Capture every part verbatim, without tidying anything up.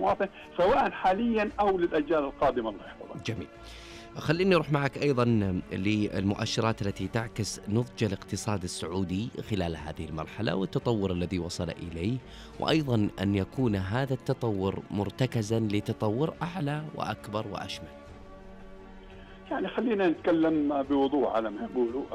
المواطن سواء حاليا أو للأجيال القادمة الله يحفظها. جميل. خليني أروح معك أيضا للمؤشرات التي تعكس نضج الاقتصاد السعودي خلال هذه المرحلة والتطور الذي وصل إليه، وأيضا أن يكون هذا التطور مرتكزا لتطور أعلى وأكبر وأشمل. يعني خلينا نتكلم بوضوح على ما يقولوا.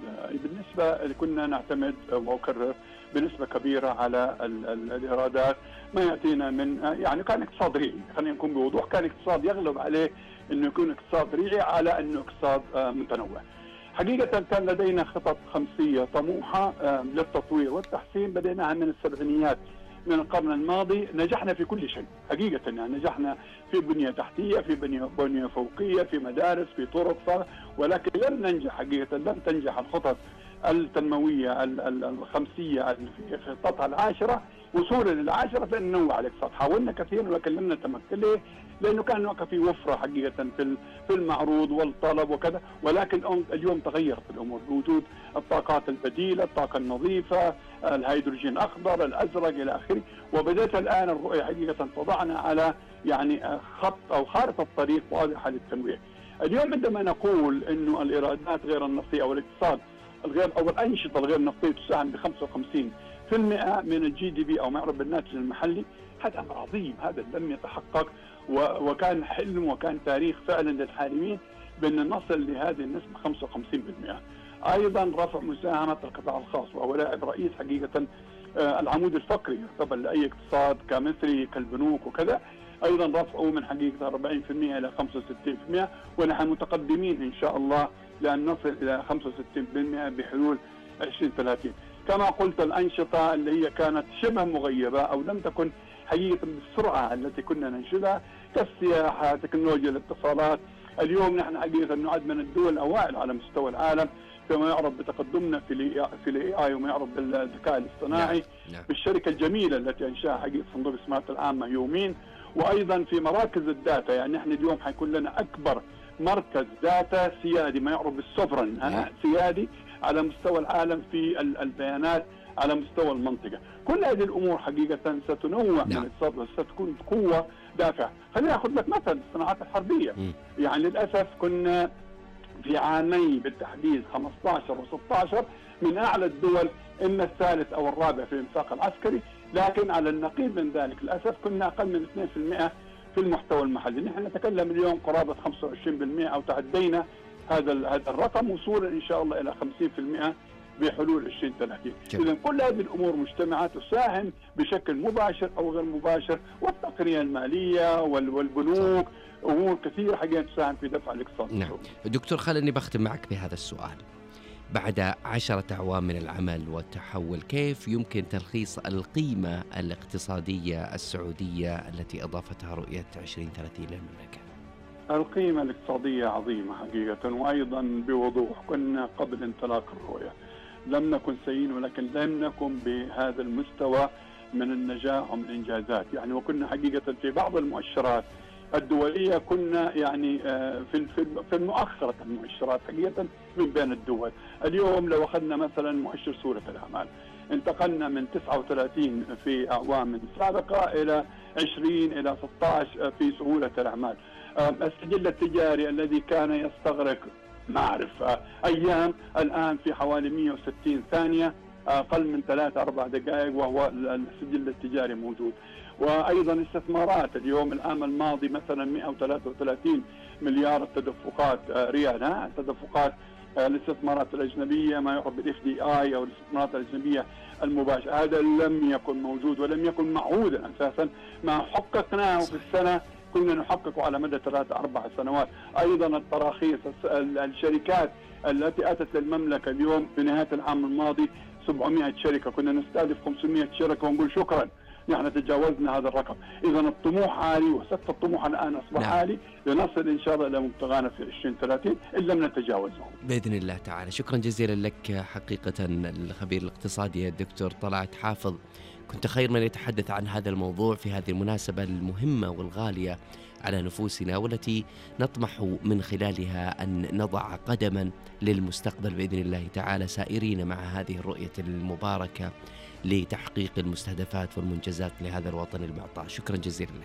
بالنسبة كنا نعتمد وأكرر بنسبة كبيرة على ال ال الإيرادات ما يأتينا من يعني كان اقتصاد ريعي، خلينا نكون بوضوح، كان اقتصاد يغلب عليه انه يكون اقتصاد ريعي على انه اقتصاد متنوع. حقيقة كان لدينا خطط خمسية طموحة للتطوير والتحسين بديناها من السبعينيات من القرن الماضي، نجحنا في كل شيء حقيقة. يعني نجحنا في بنية تحتية، في بنية, بنية فوقية، في مدارس، في طرق، ولكن لم ننجح حقيقة، لم تنجح الخطط التنموية الخمسية في خطتها العاشرة وصولا للعاشرة في أن ننوع الاقتصاد. حاولنا كثيرا ولكن لم نتمكن ليه؟ لأنه كان هناك في وفرة حقيقة في في المعروض والطلب وكذا، ولكن اليوم تغيرت الأمور بوجود الطاقات البديلة، الطاقة النظيفة، الهيدروجين الأخضر، الأزرق إلى آخره، وبدأت الآن الرؤية حقيقة وضعنا على يعني خط أو خارطة طريق واضحة للتنويع. اليوم عندما نقول إنه الإيرادات غير النفطية أو الاقتصاد الغير أو الأنشطة الغير نفطية تساهم ب خمسة وخمسين بالمئة من الجي دي بي أو ما يعرف بالناتج المحلي، هذا أمر عظيم، هذا لم يتحقق وكان حلم وكان تاريخ فعلا للحالمين بأن نصل لهذه النسبة خمسة وخمسين بالمئة. أيضا رفع مساهمة القطاع الخاص وهو لاعب رئيس حقيقة العمود الفقري يعتبر لأي اقتصاد كمصري كالبنوك وكذا، أيضا رفعه من حقيقة أربعين بالمئة إلى خمسة وستين بالمئة، ونحن متقدمين إن شاء الله لأن نصل إلى خمسة وستين بالمئة بحلول عشرين ثلاثين. كما قلت الأنشطة اللي هي كانت شبه مغيبة أو لم تكن حقيقة بالسرعة التي كنا ننشدها كالسياحة، تكنولوجيا الاتصالات، اليوم نحن حقيقة نعد من الدول الأوائل على مستوى العالم كما يعرف بتقدمنا في ال في الاي اي وما يعرف بالذكاء الاصطناعي. نعم. نعم. بالشركة الجميلة التي أنشأها حقيقة صندوق الاستثمارات العامة يومين، وأيضا في مراكز الداتا. يعني نحن اليوم حيكون لنا أكبر مركز داتا سيادي ما يعرف بالسوفرن نعم. سيادي على مستوى العالم في البيانات على مستوى المنطقة. كل هذه الأمور حقيقة ستنوع نعم. من الاقتصاد وستكون قوة دافعة. خليني أخذ لك مثل الصناعات الحربية. م. يعني للأسف كنا في عامين بالتحديد خمسة عشر وستة عشر من أعلى الدول إما الثالث أو الرابع في الإنفاق العسكري، لكن على النقيض من ذلك للأسف كنا أقل من اثنين بالمئة في المحتوى المحلي. نحن نتكلم اليوم قرابة خمسة وعشرين بالمئة أو تعدينا هذا هذا الرقم وصولا إن شاء الله إلى خمسين بالمئة بحلول عشرين ثلاثين. إذا كل هذه الأمور مجتمعة تساهم بشكل مباشر أو غير مباشر، والتقنية المالية والبنوك أمور كثيرة حقيقة تساهم في دفع الاقتصاد. نعم. دكتور خليني بختم معك بهذا السؤال. بعد عشرة أعوام من العمل والتحول، كيف يمكن تلخيص القيمة الاقتصادية السعودية التي أضافتها رؤية عشرين ثلاثين للمملكة؟ القيمة الاقتصادية عظيمة حقيقة، وأيضا بوضوح كنا قبل انطلاق الرؤية لم نكن سيئين، ولكن لم نكن بهذا المستوى من النجاح ومن الإنجازات. يعني وكنا حقيقة في بعض المؤشرات الدولية كنا يعني في في المؤخرة المؤشرات حقيقة من بين الدول. اليوم لو أخذنا مثلا مؤشر سهولة الأعمال انتقلنا من تسعة وثلاثين في أعوام سابقة إلى عشرين إلى ستة عشر في سهولة الأعمال. السجل التجاري الذي كان يستغرق ما أعرف أيام الآن في حوالي مئة وستين ثانية، أقل من ثلاثة أربع دقائق وهو السجل التجاري موجود. وأيضا استثمارات اليوم العام الماضي مثلا مئة وثلاثة وثلاثين مليار التدفقات ريال، ها تدفقات الاستثمارات الأجنبية ما يعرف بالاف دي اي أو الاستثمارات الأجنبية المباشرة، هذا لم يكن موجود ولم يكن معهودا أساسا. ما حققناه في السنة كنا نحققه على مدى ثلاث أربع سنوات. أيضا التراخيص الشركات التي أتت للمملكة اليوم في نهاية العام الماضي سبعمئة شركة، كنا نستهدف خمسمئة شركة ونقول شكرا نحن تجاوزنا هذا الرقم. إذا الطموح عالي وسقف الطموح الآن أصبح نعم. عالي لنصل إن شاء الله إلى مبتغانا في عشرين ثلاثين إن لم نتجاوزه بإذن الله تعالى. شكرا جزيلا لك حقيقة الخبير الاقتصادي الدكتور طلعت حافظ. كنت خير من يتحدث عن هذا الموضوع في هذه المناسبة المهمة والغالية على نفوسنا، والتي نطمح من خلالها أن نضع قدما للمستقبل بإذن الله تعالى، سائرين مع هذه الرؤية المباركة لتحقيق المستهدفات والمنجزات لهذا الوطن المعطاء. شكرا جزيلا لك.